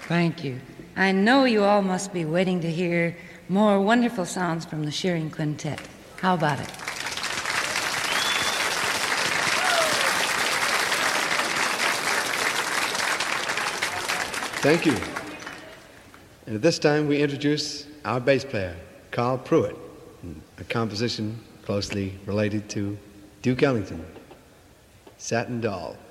Thank you. I know you all must be waiting to hear more wonderful sounds from the Shearing Quintet. How about it? Thank you. And at this time, we introduce our bass player, Carl Pruitt, a composition closely related to Duke Ellington, Satin Doll.